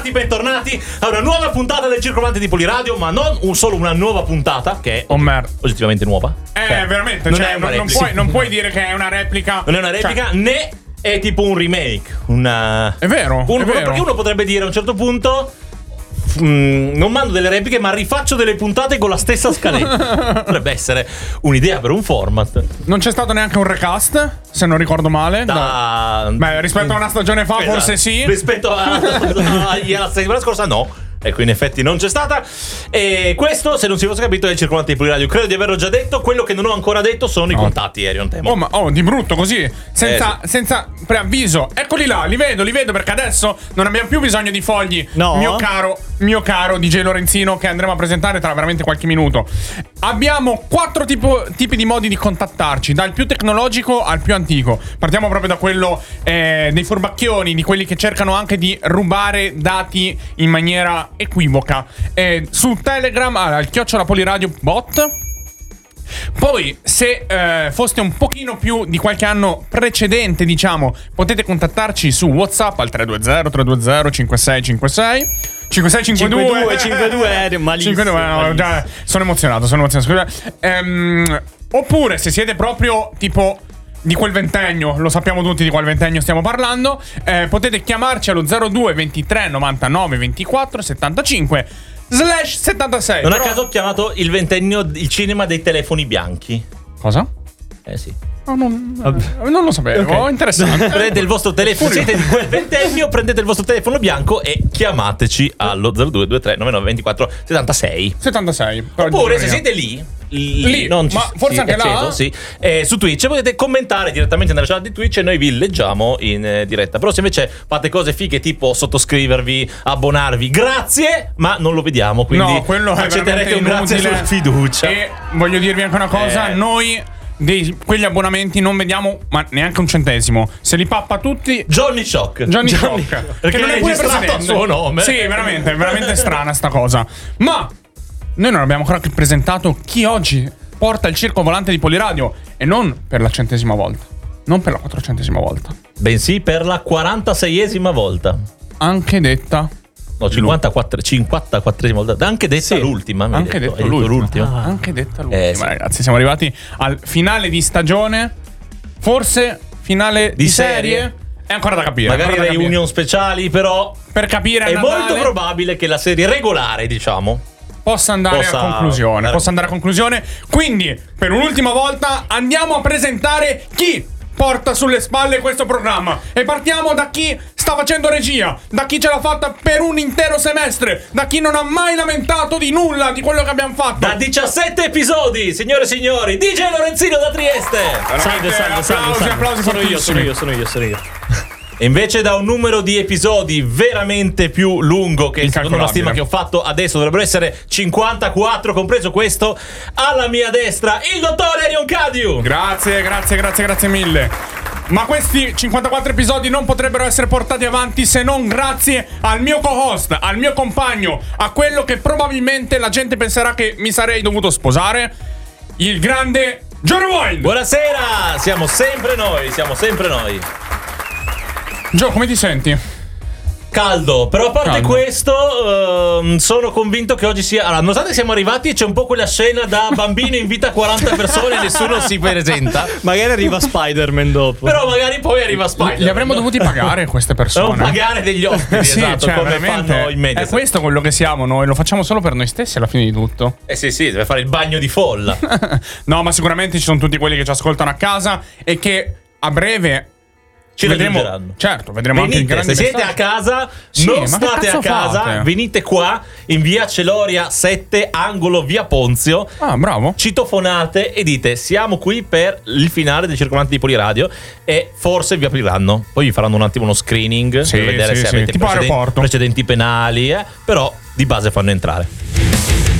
bentornati a una nuova puntata del Circolante di Poliradio, ma non solo una nuova puntata, che è oggettivamente nuova. Veramente, non puoi dire che è una replica. Non è una replica, né è tipo un remake. È vero. Perché uno potrebbe dire a un certo punto: non mando delle repliche, ma rifaccio delle puntate con la stessa scaletta. Potrebbe essere un'idea per un format. Non c'è stato neanche un recast, se non ricordo male. Rispetto a una stagione fa, forse sì. Rispetto alla settimana scorsa, no. Ecco, in effetti non c'è stata. E questo, se non si fosse capito, è il Circolante di Poliradio. Credo di averlo già detto. Quello che non ho ancora detto sono i contatti, Erion Temo. Di brutto così, senza preavviso. Eccoli là, li vedo, perché adesso non abbiamo più bisogno di fogli. No. Mio caro DJ Lorenzino, che andremo a presentare tra veramente qualche minuto. Abbiamo 4 tipi di modi di contattarci, dal più tecnologico al più antico. Partiamo proprio da quello dei furbacchioni, di quelli che cercano anche di rubare dati in maniera equivoca. Su Telegram al @Poliradio bot. Poi, se foste un pochino più di qualche anno precedente, diciamo, potete contattarci su WhatsApp al 320 5656 5652 malissimo. 52, già, sono emozionato, scusate. Oppure, se siete proprio tipo di quel ventennio, lo sappiamo tutti di qual ventennio stiamo parlando, potete chiamarci allo 02 23 99 24 75 /76. Non a caso ho chiamato il ventennio il cinema dei telefoni bianchi. Cosa? Sì. Non lo sapevo, okay. Interessante. Prendete il vostro telefono, siete di quel ventennio, prendete il vostro telefono bianco e chiamateci allo 02 23 99 24 76. Oppure se siete lì, forse anche acceso, là? sì, su Twitch potete commentare direttamente nella chat di Twitch e noi vi leggiamo in diretta. Però se invece fate cose fighe tipo sottoscrivervi, abbonarvi, grazie, ma non lo vediamo, quindi no, quello accetterete un grazie sulla fiducia. E voglio dirvi anche una cosa, noi quegli abbonamenti non vediamo ma neanche un centesimo. Se li pappa tutti Johnny Shock. Perché non è pure registrato a suo nome. Sì, veramente strana sta cosa. Ma noi non abbiamo ancora presentato chi oggi porta il circo volante di Poliradio. E non per la 100ª volta, non per la 400ª volta, bensì per la 46esima volta. Anche detta 54esima volta. Anche detta l'ultima. Anche detta l'ultima. Anche detta l'ultima, sì. Ragazzi, siamo arrivati al finale di stagione. Forse finale di serie. È ancora da capire. Magari reunion speciali, però per capire è molto probabile che la serie regolare, diciamo, possa andare a conclusione. Quindi, per un'ultima volta, andiamo a presentare chi porta sulle spalle questo programma. E partiamo da chi sta facendo regia, da chi ce l'ha fatta per un intero semestre, da chi non ha mai lamentato di nulla di quello che abbiamo fatto. Da 17 episodi, signore e signori, DJ Lorenzino da Trieste. Salve. Applausi. Sono io. E invece da un numero di episodi veramente più lungo, che secondo una stima che ho fatto adesso dovrebbero essere 54, compreso questo, alla mia destra il dottore Erion Cadiu. Grazie mille. Ma questi 54 episodi non potrebbero essere portati avanti se non grazie al mio co-host, al mio compagno, a quello che probabilmente la gente penserà che mi sarei dovuto sposare, il grande Johnny Wild. Buonasera, siamo sempre noi. Gio, come ti senti? Caldo, però a parte questo sono convinto che oggi sia... Allora, nonostante siamo arrivati e c'è un po' quella scena da bambino invita 40 persone e nessuno si presenta. Magari arriva Spider-Man dopo. Però magari poi arriva Spider-Man. Li avremmo dovuti pagare queste persone. Non pagare degli ospiti, sì, esatto, cioè, come fanno in media. È questo quello che siamo noi, lo facciamo solo per noi stessi alla fine di tutto. Sì, deve fare il bagno di folla. No, ma sicuramente ci sono tutti quelli che ci ascoltano a casa e che a breve... Ci vedremo. Certo, vedremo anche il grande. Se siete a casa, non state a casa, fate? Venite qua in via Celoria 7, angolo via Ponzio. Ah, bravo. Citofonate e dite: siamo qui per il finale del Circolante di Poliradio. E forse vi apriranno. Poi vi faranno un attimo uno screening per vedere se avete tipo precedenti penali. Però di base fanno entrare.